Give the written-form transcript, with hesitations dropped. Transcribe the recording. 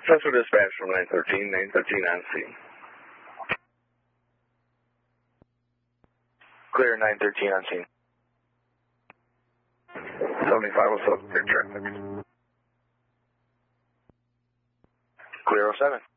Central dispatch from 913, 913 on scene. Clear 913 on scene. 75, what's up? Clear traffic. Clear 07.